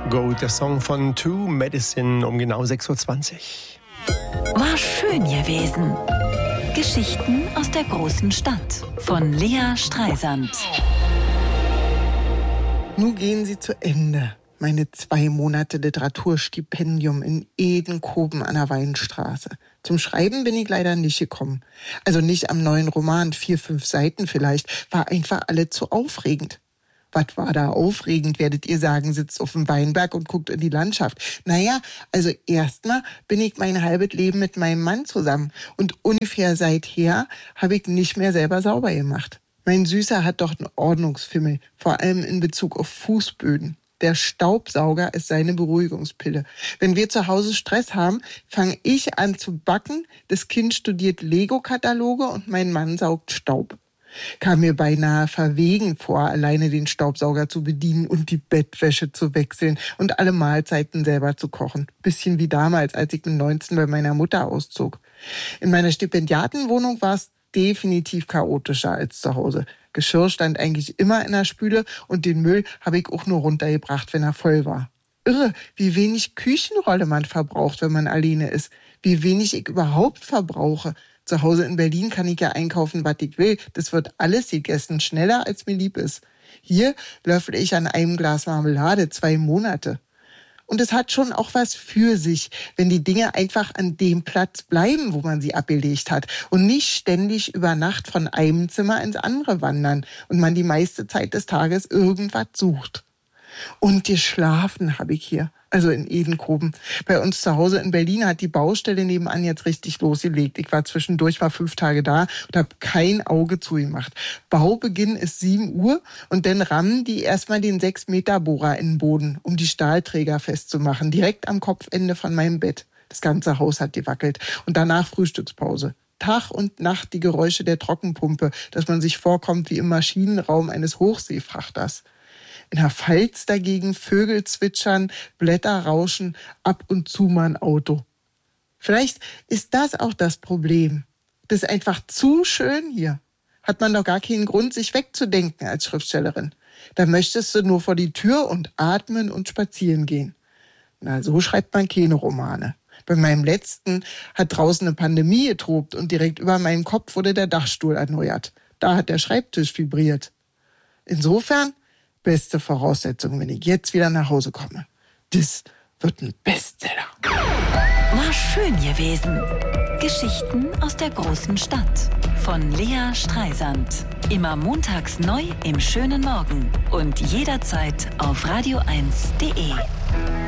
Go, der Song von Two Medicine um genau 6.20 Uhr. War schön gewesen. Geschichten aus der großen Stadt von Lea Streisand. Nun gehen sie zu Ende. Meine 2 Monate Literaturstipendium in Edenkoben an der Weinstraße. Zum Schreiben bin ich leider nicht gekommen. Also nicht am neuen Roman, 4, 5 Seiten vielleicht. War einfach alle zu aufregend. Was war da aufregend, werdet ihr sagen, sitzt auf dem Weinberg und guckt in die Landschaft. Naja, also erstmal bin ich mein halbes Leben mit meinem Mann zusammen. Und ungefähr seither habe ich nicht mehr selber sauber gemacht. Mein Süßer hat doch einen Ordnungsfimmel, vor allem in Bezug auf Fußböden. Der Staubsauger ist seine Beruhigungspille. Wenn wir zu Hause Stress haben, fange ich an zu backen, das Kind studiert Lego-Kataloge und mein Mann saugt Staub. Kam mir beinahe verwegen vor, alleine den Staubsauger zu bedienen und die Bettwäsche zu wechseln und alle Mahlzeiten selber zu kochen. Bisschen wie damals, als ich mit 19 bei meiner Mutter auszog. In meiner Stipendiatenwohnung war es definitiv chaotischer als zu Hause. Geschirr stand eigentlich immer in der Spüle und den Müll habe ich auch nur runtergebracht, wenn er voll war. Irre, wie wenig Küchenrolle man verbraucht, wenn man alleine ist. Wie wenig ich überhaupt verbrauche. Zu Hause in Berlin kann ich ja einkaufen, was ich will. Das wird alles gegessen, schneller als mir lieb ist. Hier löffle ich an einem Glas Marmelade 2 Monate. Und es hat schon auch was für sich, wenn die Dinge einfach an dem Platz bleiben, wo man sie abgelegt hat und nicht ständig über Nacht von einem Zimmer ins andere wandern und man die meiste Zeit des Tages irgendwas sucht. Und geschlafen habe ich hier, also in Edenkoben. Bei uns zu Hause in Berlin hat die Baustelle nebenan jetzt richtig losgelegt. Ich war zwischendurch mal 5 Tage da und habe kein Auge zugemacht. Baubeginn ist 7 Uhr und dann rammen die erstmal den 6-Meter-Bohrer in den Boden, um die Stahlträger festzumachen, direkt am Kopfende von meinem Bett. Das ganze Haus hat gewackelt und danach Frühstückspause. Tag und Nacht die Geräusche der Trockenpumpe, dass man sich vorkommt wie im Maschinenraum eines Hochseefrachters. In der Pfalz dagegen Vögel zwitschern, Blätter rauschen, ab und zu mal ein Auto. Vielleicht ist das auch das Problem. Das ist einfach zu schön hier. Hat man doch gar keinen Grund, sich wegzudenken als Schriftstellerin. Da möchtest du nur vor die Tür und atmen und spazieren gehen. Na, so schreibt man keine Romane. Bei meinem letzten hat draußen eine Pandemie getobt und direkt über meinem Kopf wurde der Dachstuhl erneuert. Da hat der Schreibtisch vibriert. Insofern beste Voraussetzung, wenn ich jetzt wieder nach Hause komme. Das wird ein Bestseller. War schön gewesen. Geschichten aus der großen Stadt von Lea Streisand. Immer montags neu im schönen Morgen und jederzeit auf radio1.de.